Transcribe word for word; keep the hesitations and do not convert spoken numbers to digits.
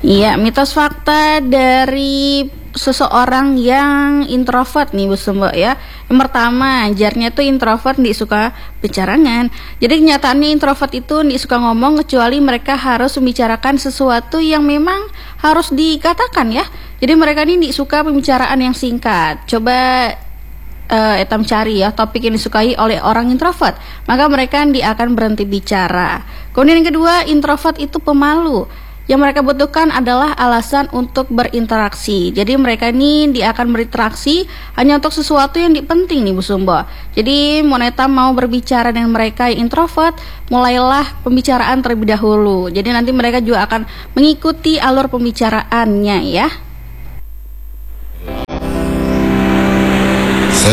Iya, mitos fakta dari seseorang yang introvert nih Bu Sumbo ya. Yang pertama, jarnya tuh introvert nggak suka bicarangan. Jadi kenyataannya introvert itu nggak suka ngomong kecuali mereka harus membicarakan sesuatu yang memang harus dikatakan ya. Jadi mereka ini nggak suka pembicaraan yang singkat. Coba uh, etam cari ya topik yang disukai oleh orang introvert, maka mereka dia akan berhenti bicara. Kemudian yang kedua, introvert itu pemalu. Yang mereka butuhkan adalah alasan untuk berinteraksi. Jadi mereka ini dia akan berinteraksi hanya untuk sesuatu yang penting nih Bu Sumbo. Jadi Moneta mau berbicara dengan mereka yang introvert, mulailah pembicaraan terlebih dahulu. Jadi nanti mereka juga akan mengikuti alur pembicaraannya ya.